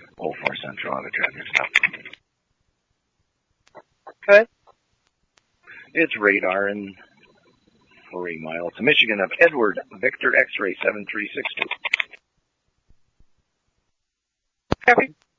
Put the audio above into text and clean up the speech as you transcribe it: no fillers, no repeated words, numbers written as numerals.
04 Central on the traffic stop. Okay. It's radar and 40 miles to Michigan of Edward Victor X-ray 7362. Copy.